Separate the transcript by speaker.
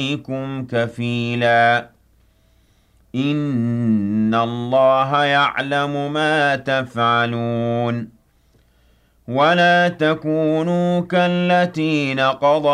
Speaker 1: عليكم كفيلا إن الله يعلم ما تفعلون ولا تكونوا كالتي نقضت